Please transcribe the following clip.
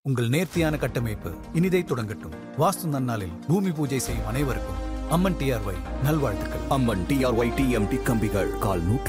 உங்கள் நேர்த்தியான கட்டமைப்பு இனிதை தொடங்கட்டும். வாஸ்து நன்னாளில் பூமி பூஜை செய்யும் அனைவருக்கும் அம்மன் டிஆர்ஒய் நல்வாழ்த்துக்கள். அம்மன் டிஆர்ஒய் டிஎம்டி கம்பிகள் கால் 100